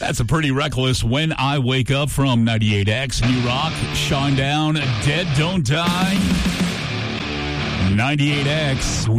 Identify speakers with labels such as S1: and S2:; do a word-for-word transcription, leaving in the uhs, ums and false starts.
S1: That's a pretty reckless When I Wake Up from ninety-eight X. New Rock, Shinedown, Dead Don't Die. ninety-eight X.